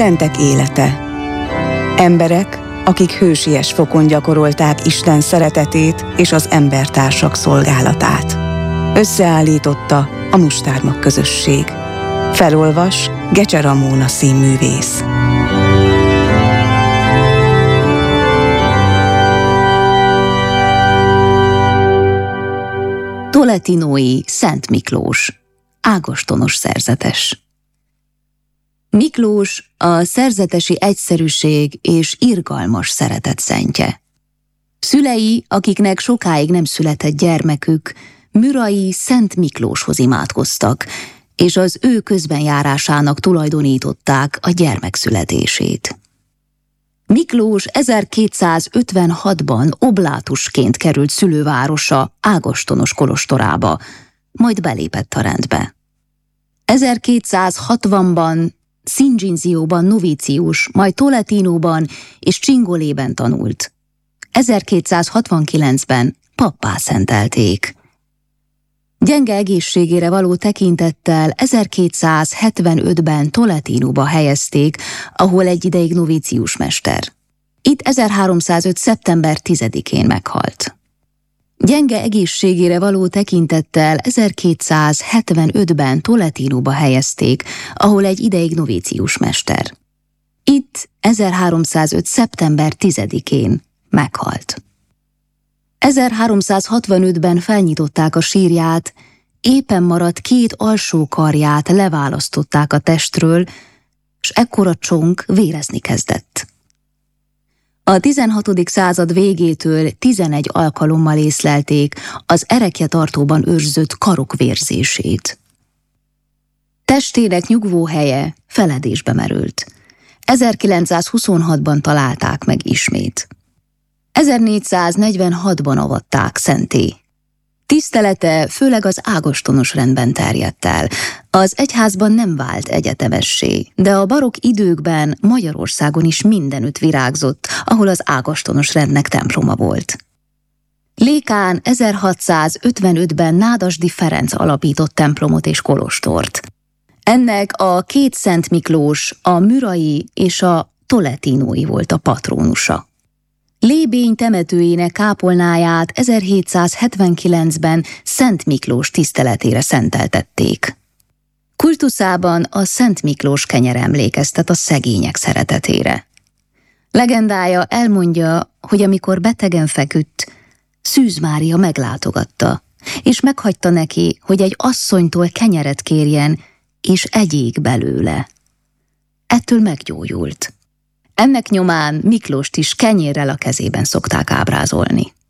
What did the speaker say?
Szentek élete. Emberek, akik hősies fokon gyakorolták Isten szeretetét és az embertársak szolgálatát. Összeállította a Mustármag közösség. Felolvas Gecse Ramóna színművész. Toletinói Szent Miklós, ágostonos szerzetes. Miklós a szerzetesi egyszerűség és irgalmas szeretet szentje. Szülei, akiknek sokáig nem született gyermekük, Mürai Szent Miklóshoz imádkoztak, és az ő közbenjárásának tulajdonították a gyermek születését. Miklós 1256-ban oblátusként került szülővárosa Ágostonos kolostorába, majd belépett a rendbe. 1260-ban Szingsinzióban novícius, majd Toletinóban és Csingolében tanult. 1269-ben pappá szentelték. Gyenge egészségére való tekintettel 1275-ben Toletinóba helyezték, ahol egy ideig novícius mester. Itt 1305. szeptember 10-én meghalt. Gyenge egészségére való tekintettel 1275-ben Toletinóba helyezték, ahol egy ideig novícius mester. Itt 1305. szeptember 10-én meghalt. 1365-ben felnyitották a sírját, éppen maradt 2 alsó karját leválasztották a testről, s ekkor a csonk vérezni kezdett. A 16. század végétől 11 alkalommal észlelték az erekjetartóban őrzött karok vérzését. Testének nyugvóhelye feledésbe merült. 1926-ban találták meg ismét. 1446-ban avatták szentté. Tisztelete főleg az ágostonos rendben terjedt el. Az egyházban nem vált egyetemessé, de a barokk időkben Magyarországon is mindenütt virágzott, ahol az ágostonos rendnek temploma volt. Lékán 1655-ben Nádasdy Ferenc alapított templomot és kolostort. Ennek a 2 Szent Miklós, a mürai és a toletinói volt a patrónusa. Lébény temetőjének kápolnáját 1779-ben Szent Miklós tiszteletére szenteltették. Kultuszában a Szent Miklós kenyer emlékeztet a szegények szeretetére. Legendája elmondja, hogy amikor betegen feküdt, Szűz Mária meglátogatta, és meghagyta neki, hogy egy asszonytól kenyeret kérjen, és egyék belőle. Ettől meggyógyult. Ennek nyomán Miklóst is kenyérrel a kezében szokták ábrázolni.